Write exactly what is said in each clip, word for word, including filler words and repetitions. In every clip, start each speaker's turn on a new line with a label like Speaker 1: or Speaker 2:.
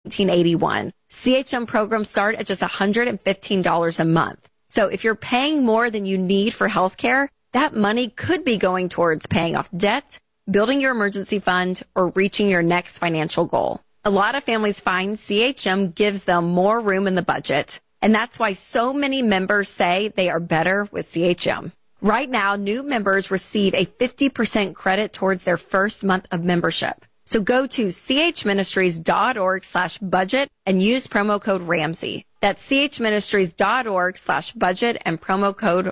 Speaker 1: nineteen eighty-one. C H M programs start at just one hundred fifteen dollars a month. So if you're paying more than you need for health care, that money could be going towards paying off debt, building your emergency fund, or reaching your next financial goal. A lot of families find C H M gives them more room in the budget, and that's why so many members say they are better with C H M. Right now, new members receive a fifty percent credit towards their first month of membership. So go to chministries.org slash budget and use promo code Ramsey. That's chministries.org slash budget and promo code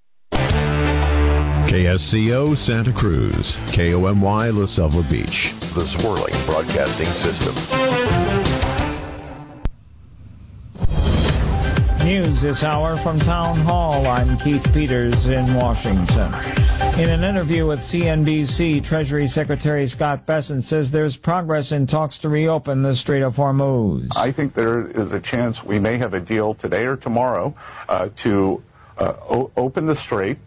Speaker 2: K S C O Santa Cruz, K O M Y La Selva Beach,
Speaker 3: the Swirling Broadcasting System.
Speaker 4: News this hour from Town Hall. I'm Keith Peters in Washington. In an interview with C N B C, Treasury Secretary Scott Bessent says there's progress in talks to reopen the Strait of Hormuz.
Speaker 5: I think there is a chance we may have a deal today or tomorrow uh, to uh, o- open the strait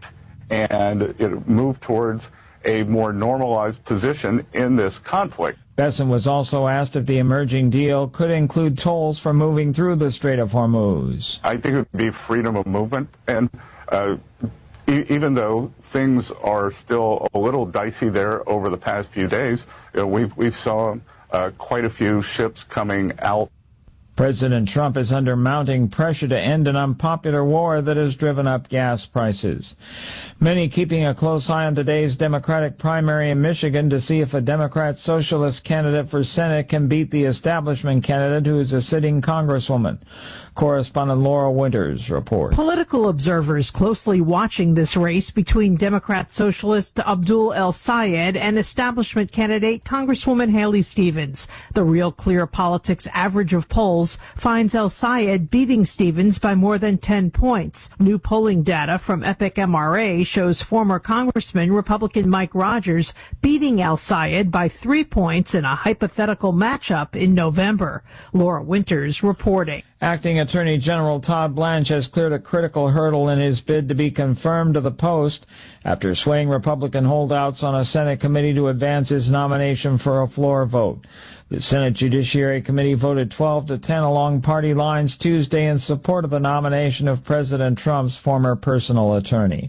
Speaker 5: and it move towards a more normalized position in this conflict.
Speaker 4: Bessent was also asked if the emerging deal could include tolls for moving through the Strait of Hormuz.
Speaker 5: I think it would be freedom of movement, and uh, e- even though things are still a little dicey there over the past few days, you know, we've, we've saw uh, quite a few ships coming out.
Speaker 4: President Trump is under mounting pressure to end an unpopular war that has driven up gas prices. Many keeping a close eye on today's Democratic primary in Michigan to see if a Democrat socialist candidate for Senate can beat the establishment candidate who is a sitting congresswoman. Correspondent Laura Winters reports.
Speaker 6: Political observers closely watching this race between Democrat socialist Abdul El-Sayed and establishment candidate Congresswoman Haley Stevens. The Real Clear Politics average of polls finds El-Sayed beating Stevens by more than ten points. New polling data from Epic M R A shows former Congressman Republican Mike Rogers beating El-Sayed by three points in a hypothetical matchup in November. Laura Winters reporting.
Speaker 4: Acting Attorney General Todd Blanche has cleared a critical hurdle in his bid to be confirmed to the post after swaying Republican holdouts on a Senate committee to advance his nomination for a floor vote. The Senate Judiciary Committee voted twelve to ten along party lines Tuesday in support of the nomination of President Trump's former personal attorney.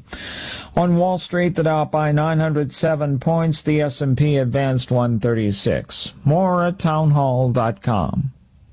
Speaker 4: On Wall Street, the Dow up by nine hundred seven points. The S and P advanced one thirty-six. More at townhall dot com.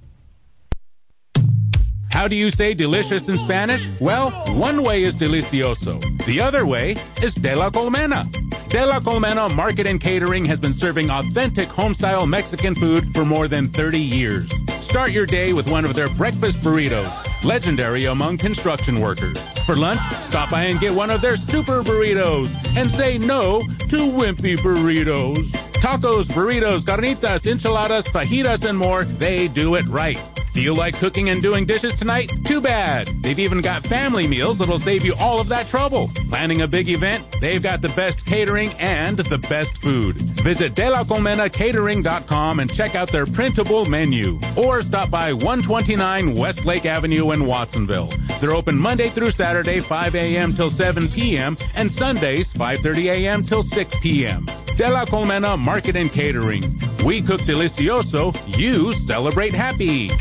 Speaker 7: How do you say delicious in Spanish? Well, one way is delicioso. The other way is de la colmena. De la Colmena Market and Catering has been serving authentic home-style Mexican food for more than thirty years. Start your day with one of their breakfast burritos, legendary among construction workers. For lunch, stop by and get one of their super burritos and say no to wimpy burritos. Tacos, burritos, carnitas, enchiladas, fajitas, and more, they do it right. Feel like cooking and doing dishes tonight? Too bad. They've even got family meals that'll save you all of that trouble. Planning a big event? They've got the best catering and the best food. Visit de la colmena catering dot com and check out their printable menu. Or stop by one twenty-nine Westlake Avenue in Watsonville. They're open Monday through Saturday, five a.m. till seven p.m. and Sundays, five thirty a.m. till six p.m. De la Colmena Market and Catering. We cook delicioso, you celebrate happy.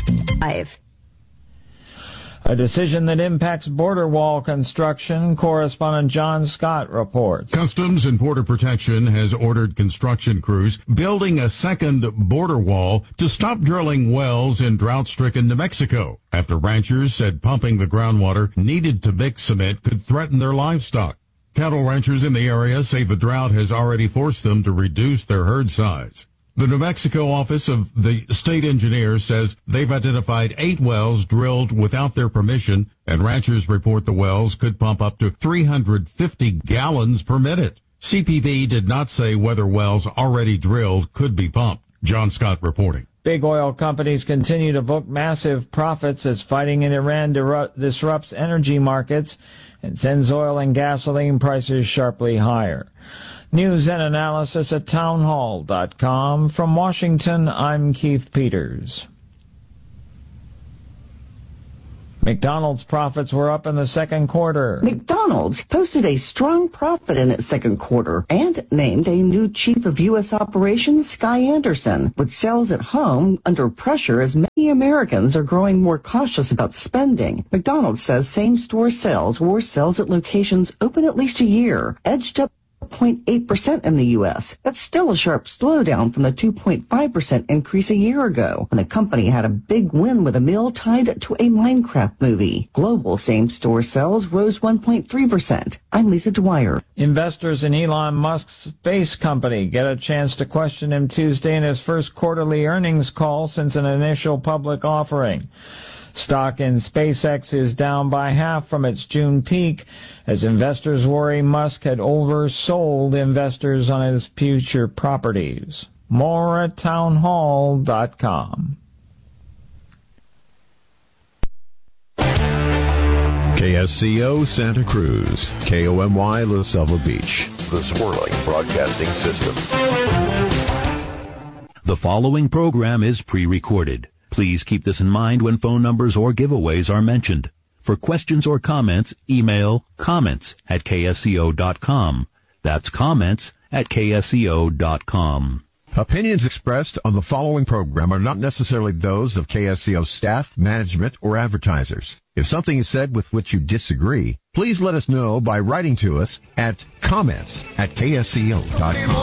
Speaker 4: A decision that impacts border wall construction. Correspondent John Scott reports.
Speaker 8: Customs and Border Protection has ordered construction crews building a second border wall to stop drilling wells in drought-stricken New Mexico after ranchers said pumping the groundwater needed to mix cement could threaten their livestock. Cattle ranchers in the area say the drought has already forced them to reduce their herd size. The New Mexico office of the state engineer says they've identified eight wells drilled without their permission, and ranchers report the wells could pump up to three hundred fifty gallons per minute. C P B did not say whether wells already drilled could be pumped. John Scott reporting.
Speaker 4: Big oil companies continue to book massive profits as fighting in Iran disrupts energy markets and sends oil and gasoline prices sharply higher. News and analysis at townhall dot com. From Washington, I'm Keith Peters. McDonald's profits were up in the second quarter.
Speaker 9: McDonald's posted a strong profit in its second quarter and named a new chief of U S operations, Sky Anderson, with sales at home under pressure as many Americans are growing more cautious about spending. McDonald's says same-store sales or sales at locations open at least a year edged up zero point eight percent in the U S. That's still a sharp slowdown from the two point five percent increase a year ago, when the company had a big win with a meal tied to a Minecraft movie. Global same-store sales rose one point three percent. I'm Lisa Dwyer.
Speaker 4: Investors in Elon Musk's space company get a chance to question him Tuesday in his first quarterly earnings call since an initial public offering. Stock in SpaceX is down by half from its June peak as investors worry Musk had oversold investors on his future properties. More at townhall dot com.
Speaker 2: K S C O Santa Cruz, K O M Y La Selva Beach.
Speaker 3: The Swirling Broadcasting System.
Speaker 10: The following program is pre-recorded. Please keep this in mind when phone numbers or giveaways are mentioned. For questions or comments, email comments at K S C O dot com. That's comments at K S C O dot com.
Speaker 2: Opinions expressed on the following program are not necessarily those of K S C O staff, management, or advertisers. If something is said with which you disagree, please let us know by writing to us at comments at K S C O dot com.